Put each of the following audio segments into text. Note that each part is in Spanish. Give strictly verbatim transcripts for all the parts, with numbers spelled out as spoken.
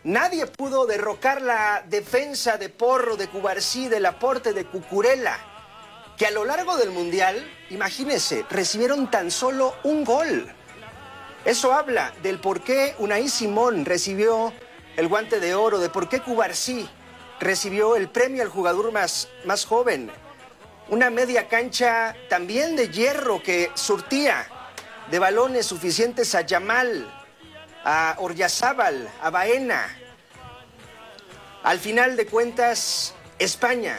Nadie pudo derrocar la defensa de Porro, de Cubarsí, del aporte de Cucurella, que a lo largo del Mundial, imagínense, recibieron tan solo un gol. Eso habla del por qué Unai Simón recibió el Guante de Oro, de por qué Cubarsí recibió el premio al jugador más, más joven. Una media cancha también de hierro que surtía de balones suficientes a Yamal, a Oryazábal, a Baena. Al final de cuentas, España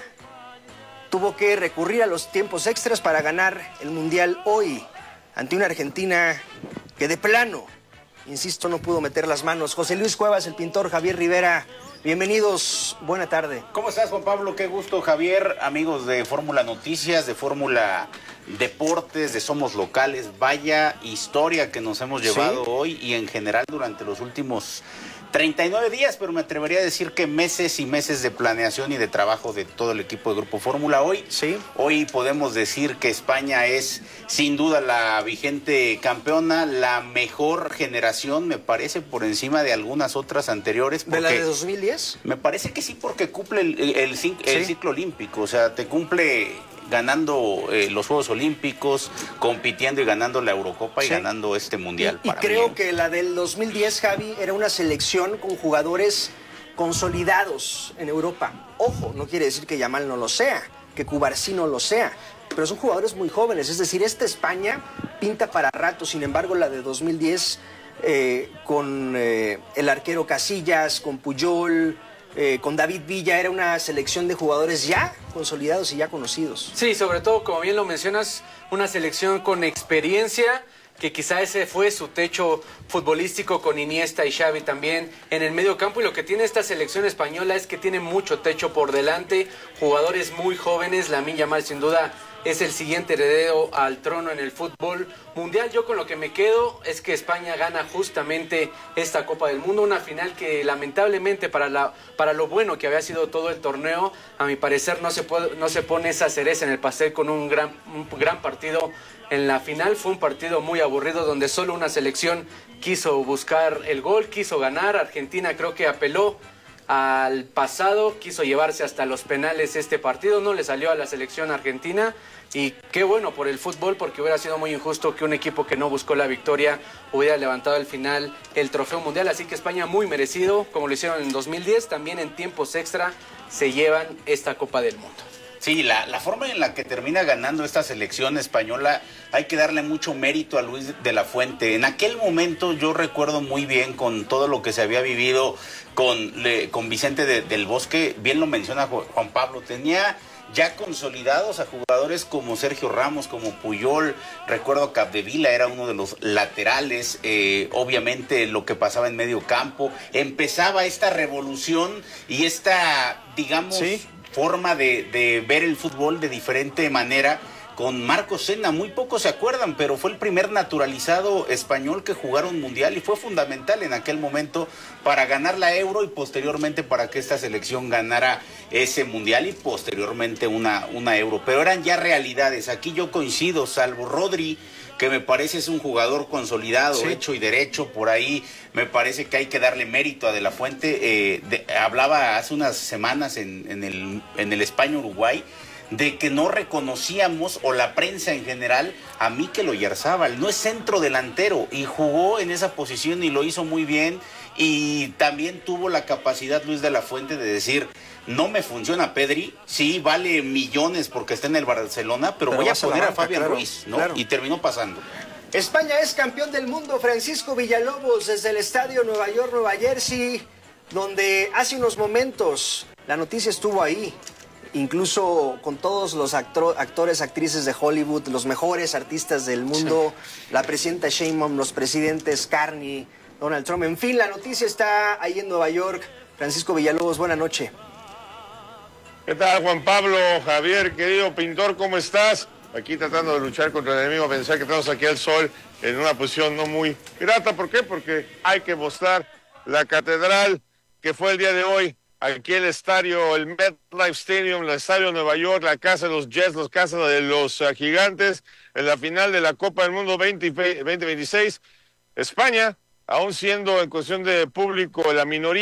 tuvo que recurrir a los tiempos extras para ganar el Mundial hoy ante una Argentina que de plano, insisto, no pudo meter las manos. José Luis Cuevas, el pintor, Javier Rivera, bienvenidos, buena tarde. ¿Cómo estás, Juan Pablo? Qué gusto, Javier, amigos de Fórmula Noticias, de Fórmula Deportes, de Somos Locales. Vaya historia que nos hemos llevado ¿Sí? hoy y en general durante los últimos treinta y nueve días, pero me atrevería a decir que meses y meses de planeación y de trabajo de todo el equipo de Grupo Fórmula. Hoy, ¿Sí? hoy podemos decir que España es sin duda la vigente campeona, la mejor generación, me parece, por encima de algunas otras anteriores. ¿De la de dos mil diez? Me parece que sí, porque cumple el, el, el, ¿Sí? el ciclo olímpico, o sea, te cumple ganando eh, los Juegos Olímpicos, compitiendo y ganando la Eurocopa sí. y ganando este Mundial. Y, para y creo mí. que la del dos mil diez, Javi, era una selección con jugadores consolidados en Europa. Ojo, no quiere decir que Yamal no lo sea, que Cubarsí no lo sea, pero son jugadores muy jóvenes. Es decir, esta España pinta para rato. Sin embargo, la de dos mil diez, eh, con eh, el arquero Casillas, con Puyol, Eh, con David Villa, era una selección de jugadores ya consolidados y ya conocidos. Sí, sobre todo, como bien lo mencionas, una selección con experiencia, que quizá ese fue su techo futbolístico con Iniesta y Xavi también en el medio campo. Y lo que tiene esta selección española es que tiene mucho techo por delante, jugadores muy jóvenes. Lamine Yamal sin duda es el siguiente heredero al trono en el fútbol mundial. Yo con lo que me quedo es que España gana justamente esta Copa del Mundo, una final que lamentablemente para, la, para lo bueno que había sido todo el torneo, a mi parecer no se, puede, no se pone esa cereza en el pastel con un gran, un gran partido en la final. Fue un partido muy aburrido donde solo una selección quiso buscar el gol, quiso ganar. Argentina creo que apeló al pasado, quiso llevarse hasta los penales este partido, no le salió a la selección argentina. Y qué bueno por el fútbol, porque hubiera sido muy injusto que un equipo que no buscó la victoria hubiera levantado al final el trofeo mundial. Así que España muy merecido, como lo hicieron en dos mil diez, también en tiempos extra se llevan esta Copa del Mundo. Sí, la, la forma en la que termina ganando esta selección española, hay que darle mucho mérito a Luis de la Fuente. En aquel momento yo recuerdo muy bien con todo lo que se había vivido con, le, con Vicente de, del Bosque, bien lo menciona Juan Pablo, tenía ya consolidados a jugadores como Sergio Ramos, como Puyol. Recuerdo Capdevila era uno de los laterales, eh, obviamente lo que pasaba en medio campo. Empezaba esta revolución y esta, digamos, ¿Sí? forma de, de ver el fútbol de diferente manera con Marcos Senna. Muy pocos se acuerdan, pero fue el primer naturalizado español que jugaron mundial y fue fundamental en aquel momento para ganar la Euro y posteriormente para que esta selección ganara ese mundial y posteriormente una, una Euro. Pero eran ya realidades. Aquí yo coincido, salvo Rodri, que me parece es un jugador consolidado, sí. hecho y derecho. Por ahí me parece que hay que darle mérito a De La Fuente. Eh, de, hablaba hace unas semanas en, en el, en el España-Uruguay de que no reconocíamos, o la prensa en general, a Mikel Oyarzábal. No es centro delantero y jugó en esa posición y lo hizo muy bien. Y también tuvo la capacidad Luis de la Fuente de decir: no me funciona Pedri, sí vale millones porque está en el Barcelona, pero, pero voy a poner a, banca, a Fabián claro, Ruiz, ¿no? Claro. Y terminó pasando. España es campeón del mundo. Francisco Villalobos desde el estadio Nueva York, Nueva Jersey, donde hace unos momentos la noticia estuvo ahí. Incluso con todos los actor, actores, actrices de Hollywood, los mejores artistas del mundo, sí. la presidenta Sheinbaum, los presidentes Carney, Donald Trump, en fin, la noticia está ahí en Nueva York. Francisco Villalobos, buena noche. ¿Qué tal, Juan Pablo, Javier, querido pintor, cómo estás? Aquí tratando de luchar contra el enemigo, pensar que estamos aquí al sol en una posición no muy grata. ¿Por qué? Porque hay que mostrar la catedral que fue el día de hoy. Aquí el estadio, el MetLife Stadium, el estadio de Nueva York, la casa de los Jets, la casa de los uh, Gigantes, en la final de la Copa del Mundo veinte veintiséis. España, aún siendo en cuestión de público la minoría,